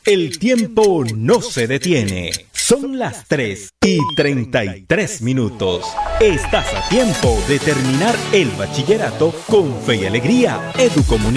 El tiempo no se detiene. Son las 3:33. Estás a tiempo de terminar el bachillerato con fe y alegría. Educomunicaciones.